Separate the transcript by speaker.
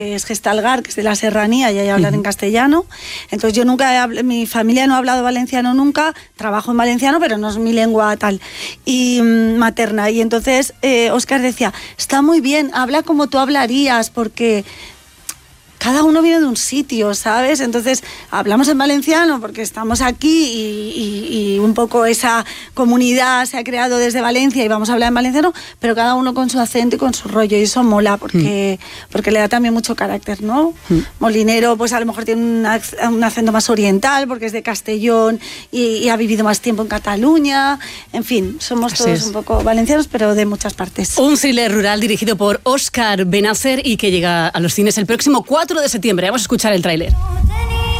Speaker 1: es Gestalgar, que es de la serranía, y ahí hablan en castellano. Entonces yo mi familia no ha hablado valenciano nunca, trabajo en valenciano, pero no es mi lengua tal, y materna. Y entonces Óscar decía, está muy bien, habla como tú hablarías, porque cada uno viene de un sitio, ¿sabes? Entonces hablamos en valenciano porque estamos aquí y un poco esa comunidad se ha creado desde Valencia y vamos a hablar en valenciano, pero cada uno con su acento y con su rollo, y eso mola porque le da también mucho carácter, ¿no? Molinero pues a lo mejor tiene un acento más oriental porque es de Castellón y ha vivido más tiempo en Cataluña. En fin, somos todos un poco valencianos, pero de muchas partes.
Speaker 2: Un thriller rural dirigido por Óscar Benacer y que llega a los cines el próximo 4 de septiembre. Vamos a escuchar el tráiler.